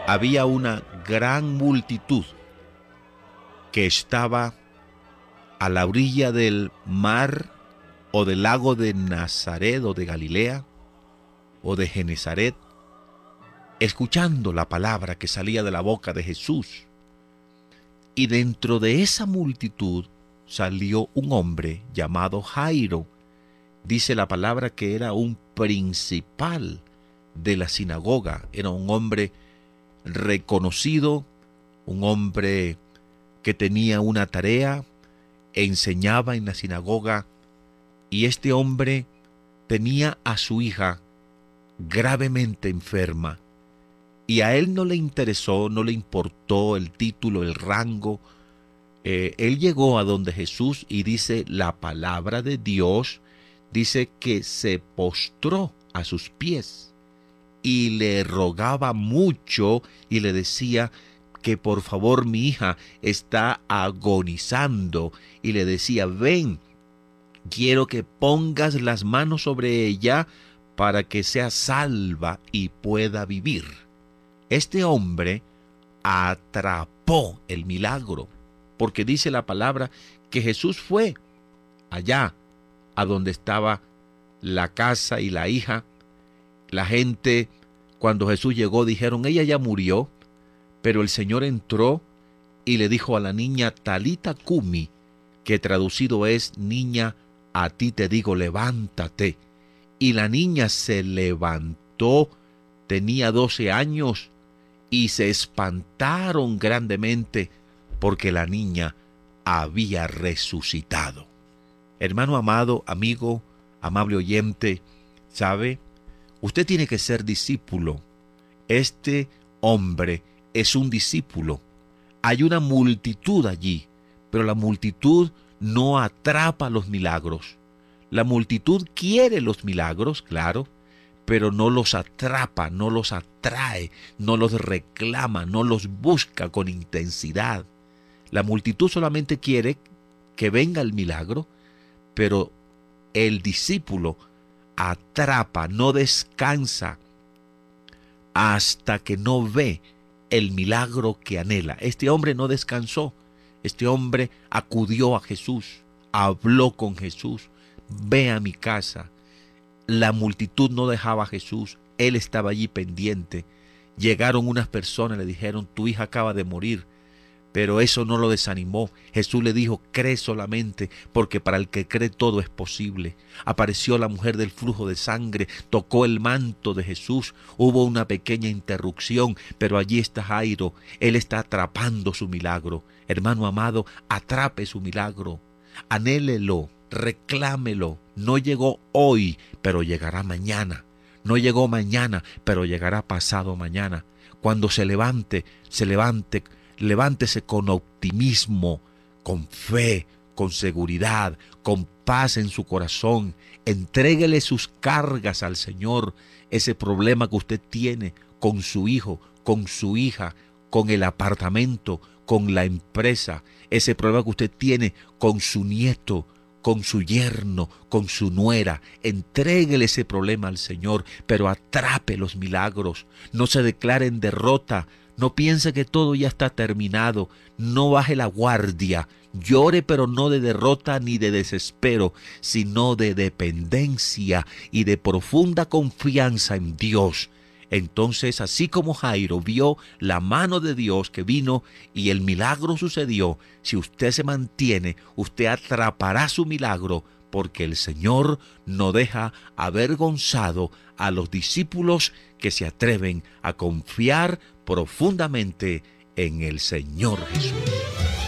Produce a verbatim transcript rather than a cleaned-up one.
había una gran multitud que estaba a la orilla del mar o del lago de Nazaret o de Galilea o de Genezaret, escuchando la palabra que salía de la boca de Jesús. Y dentro de esa multitud salió un hombre llamado Jairo. Dice la palabra que era un principal de la sinagoga, era un hombre reconocido, un hombre que tenía una tarea, enseñaba en la sinagoga, y este hombre tenía a su hija gravemente enferma, y a él no le interesó, no le importó el título, el rango. Eh, él llegó a donde Jesús y dice la palabra de Dios, dice que se postró a sus pies y le rogaba mucho y le decía que por favor mi hija está agonizando, y le decía, ven, quiero que pongas las manos sobre ella para que sea salva y pueda vivir. Este hombre atrapó el milagro, porque dice la palabra que Jesús fue allá a donde estaba la casa y la hija. La gente, cuando Jesús llegó, dijeron, ella ya murió, pero el Señor entró y le dijo a la niña, Talita Cumi, que traducido es, niña, a ti te digo, levántate. Y la niña se levantó, tenía doce años, y se espantaron grandemente porque la niña había resucitado. Hermano amado, amigo, amable oyente, ¿sabe? Usted tiene que ser discípulo. Este hombre es un discípulo. Hay una multitud allí, pero la multitud no atrapa los milagros. La multitud quiere los milagros, claro, pero no los atrapa, no los atrae, no los reclama, no los busca con intensidad. La multitud solamente quiere que venga el milagro, pero el discípulo atrapa, no descansa hasta que no ve el milagro que anhela. Este hombre no descansó. Este hombre acudió a Jesús, habló con Jesús, ve a mi casa. La multitud no dejaba a Jesús, él estaba allí pendiente. Llegaron unas personas, le dijeron, tu hija acaba de morir, pero eso no lo desanimó. Jesús le dijo, cree solamente, porque para el que cree todo es posible. Apareció la mujer del flujo de sangre, tocó el manto de Jesús, hubo una pequeña interrupción, pero allí está Jairo, él está atrapando su milagro. Hermano amado, atrape su milagro, anhélelo, reclámelo. No llegó hoy, pero llegará mañana. No llegó mañana, pero llegará pasado mañana. Cuando se levante, se levante, levántese con optimismo, con fe, con seguridad, con paz en su corazón. Entréguele sus cargas al Señor. Ese problema que usted tiene con su hijo, con su hija, con el apartamento, con la empresa. Ese problema que usted tiene con su nieto, con su yerno, con su nuera. Entréguele ese problema al Señor, pero atrape los milagros. No se declare en derrota. No piense que todo ya está terminado. No baje la guardia. Llore, pero no de derrota ni de desespero, sino de dependencia y de profunda confianza en Dios. Entonces, así como Jairo vio la mano de Dios que vino y el milagro sucedió, si usted se mantiene, usted atrapará su milagro, porque el Señor no deja avergonzado a los discípulos que se atreven a confiar profundamente en el Señor Jesús.